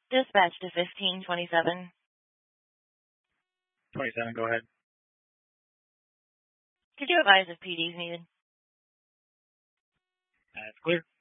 Dispatch to 1527. 27, go ahead. Could you advise if PD is needed? That's clear.